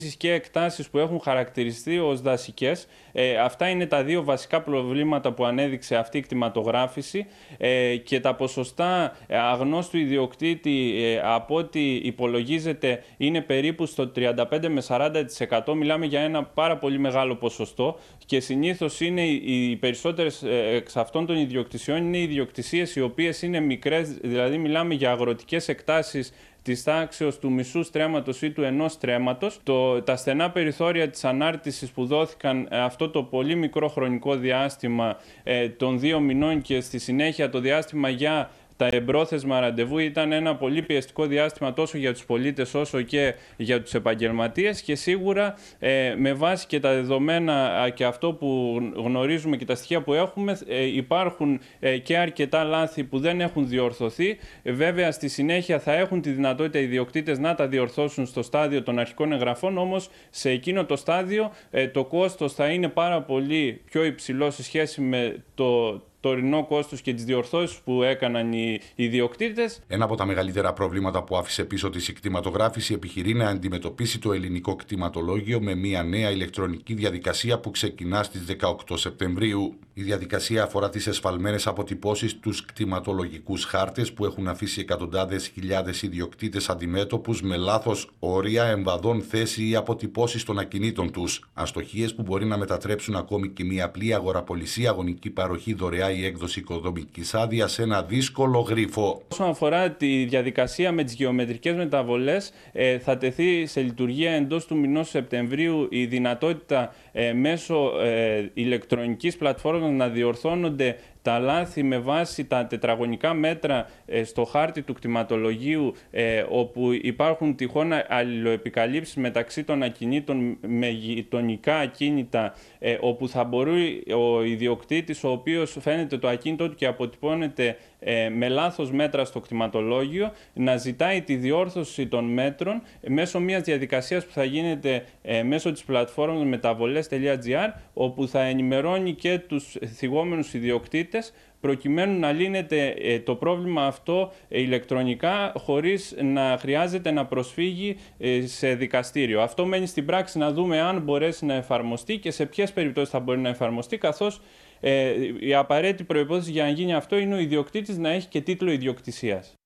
και εκτάσεις που έχουν χαρακτηριστεί ως δασικές. Αυτά είναι τα δύο βασικά προβλήματα που ανέδειξε αυτή η κτηματογράφηση, και τα ποσοστά αγνώστου ιδιοκτήτη, από ό,τι υπολογίζεται, είναι περίπου στο 35 με 40%. Μιλάμε για ένα πάρα πολύ μεγάλο ποσοστό και συνήθως είναι οι περισσότερες εξ αυτών των ιδιοκτησιών είναι ιδιοκτησίες οι οποίες είναι μικρές, δηλαδή μιλάμε για αγροτικές εκτάσεις της τάξεως του μισού στρέμματος ή του ενός στρέμματος. Τα στενά περιθώρια της ανάρτησης που δόθηκαν αυτό το πολύ μικρό χρονικό διάστημα των 2 μηνών και στη συνέχεια το διάστημα για τα εμπρόθεσμα ραντεβού ήταν ένα πολύ πιεστικό διάστημα τόσο για τους πολίτες όσο και για τους επαγγελματίες, και σίγουρα με βάση και τα δεδομένα και αυτό που γνωρίζουμε και τα στοιχεία που έχουμε, υπάρχουν και αρκετά λάθη που δεν έχουν διορθωθεί. Βέβαια στη συνέχεια θα έχουν τη δυνατότητα οι ιδιοκτήτες να τα διορθώσουν στο στάδιο των αρχικών εγγραφών, όμως σε εκείνο το στάδιο το κόστος θα είναι πάρα πολύ πιο υψηλό σε σχέση με το τωρινό κόστος και τις διορθώσεις που έκαναν οι ιδιοκτήτες. Ένα από τα μεγαλύτερα προβλήματα που άφησε πίσω της η κτηματογράφηση επιχειρεί να αντιμετωπίσει το ελληνικό κτηματολόγιο με μια νέα ηλεκτρονική διαδικασία που ξεκινά στις 18 Σεπτεμβρίου. Η διαδικασία αφορά τις εσφαλμένες αποτυπώσεις στους κτηματολογικούς χάρτες που έχουν αφήσει εκατοντάδες χιλιάδες ιδιοκτήτες αντιμέτωπους με λάθος όρια, εμβαδόν θέση ή αποτυπώσεις των ακινήτων τους. Αστοχίες που μπορεί να μετατρέψουν ακόμη και μια απλή αγοραπολισία, αγωνική παροχή, δωρεά η έκδοση οικοδομικής άδειας σε ένα δύσκολο γρίφο. Όσον αφορά τη διαδικασία με τις γεωμετρικές μεταβολές, θα τεθεί σε λειτουργία εντός του μηνός Σεπτεμβρίου η δυνατότητα μέσω ηλεκτρονικής πλατφόρμας να διορθώνονται τα λάθη με βάση τα τετραγωνικά μέτρα στο χάρτη του κτηματολογίου, όπου υπάρχουν τυχόν αλληλοεπικαλύψεις μεταξύ των ακινήτων με γειτονικά ακίνητα, όπου θα μπορεί ο ιδιοκτήτης, ο οποίος φαίνεται το ακίνητο του και αποτυπώνεται με λάθος μέτρα στο κτηματολόγιο, να ζητάει τη διόρθωση των μέτρων μέσω μιας διαδικασίας που θα γίνεται μέσω της πλατφόρμας μεταβολές.gr, όπου θα ενημερώνει και τους θυγόμενους ιδιοκτήτες προκειμένου να λύνεται το πρόβλημα αυτό ηλεκτρονικά χωρίς να χρειάζεται να προσφύγει σε δικαστήριο. Αυτό μένει στην πράξη να δούμε αν μπορέσει να εφαρμοστεί και σε ποιες περιπτώσεις θα μπορεί να εφαρμοστεί, καθώς η απαραίτητη προϋπόθεση για να γίνει αυτό είναι ο ιδιοκτήτης να έχει και τίτλο ιδιοκτησίας.